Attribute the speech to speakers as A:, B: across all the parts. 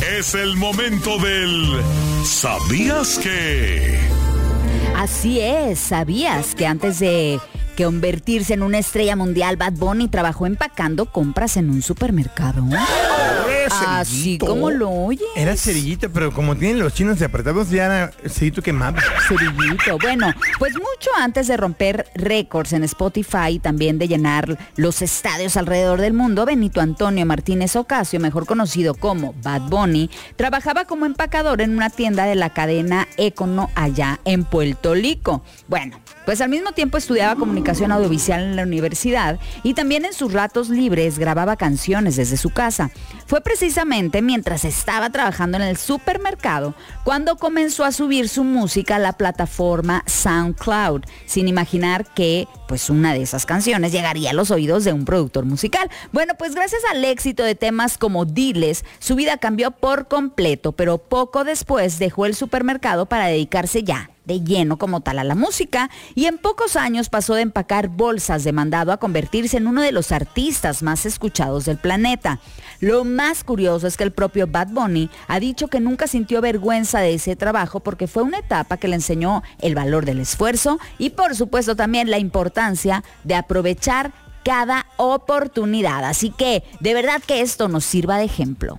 A: Es el momento del ¿Sabías que?
B: Así es, ¿sabías que antes de convertirse en una estrella mundial, Bad Bunny trabajó empacando compras en un supermercado? Así como lo oye.
C: Era cerillito, pero como tienen los chinos de apretados, ya era cerillito quemado.
B: Cerillito. Bueno, pues mucho antes de romper récords en Spotify y también de llenar los estadios alrededor del mundo, Benito Antonio Martínez Ocasio, mejor conocido como Bad Bunny, trabajaba como empacador en una tienda de la cadena Econo allá en Puerto Rico. Bueno, pues al mismo tiempo estudiaba comunicación audiovisual en la universidad y también en sus ratos libres grababa canciones desde su casa. Fue precisamente mientras estaba trabajando en el supermercado cuando comenzó a subir su música a la plataforma SoundCloud, sin imaginar que pues una de esas canciones llegaría a los oídos de un productor musical. Bueno, pues gracias al éxito de temas como Diles, su vida cambió por completo, pero poco después dejó el supermercado para dedicarse ya de lleno como tal a la música y en pocos años pasó de empacar bolsas de mandado a convertirse en uno de los artistas más escuchados del planeta. Lo más curioso es que el propio Bad Bunny ha dicho que nunca sintió vergüenza de ese trabajo porque fue una etapa que le enseñó el valor del esfuerzo y por supuesto también la importancia de aprovechar cada oportunidad. Así que de verdad que esto nos sirva de ejemplo.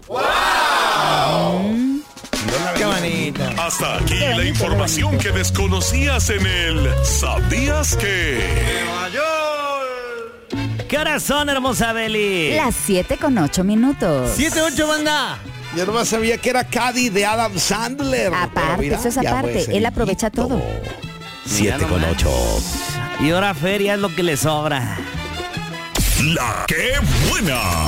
A: ¡Wow!
C: Qué bonito.
A: Hasta aquí la información que desconocías en el ¿Sabías que?
D: ¿Qué horas son, hermosa Beli?
B: Las 7:08.
D: 7-8, banda.
E: Yo nomás sabía que era Caddy de Adam Sandler.
B: Aparte,
E: Mira,
B: eso es
E: ya
B: aparte.
E: fue
B: Él aprovecha todo.
E: 7:08.
D: Y ahora feria es lo que le sobra.
A: La que buena.